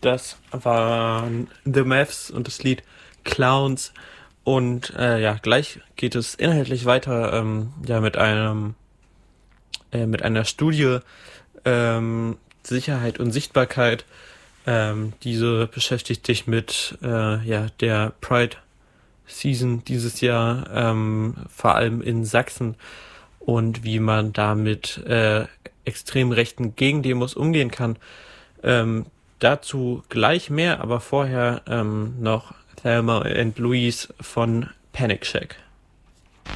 Das waren The Mavs und das Lied Clowns. Und gleich geht es inhaltlich weiter mit einer Studie Sicherheit und Sichtbarkeit. Diese beschäftigt sich mit der Pride Season dieses Jahr, vor allem in Sachsen, und wie man da mit extrem rechten Gegendemos umgehen kann. Dazu gleich mehr, aber vorher noch Thelma and Louise von Panic Shack.